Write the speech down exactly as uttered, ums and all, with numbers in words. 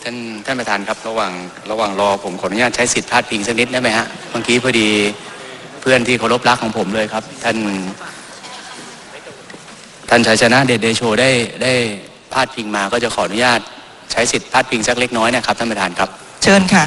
ท่านท่านประธานครับระหว่างระหว่างรอผมขออนุญาตใช้สิทธิ์พาดพิงสักนิดได้ไหมฮะเมื่อกี้พอดีเพื่อนที่เคารพรักของผมเลยครับท่านท่านชัยชนะเดชเดโชได้ได้พาดพิงมาก็จะขออนุญาตใช้สิทธิ์พาดพิงสักเล็กน้อยนะครับท่านประธานครับเชิญค่ะ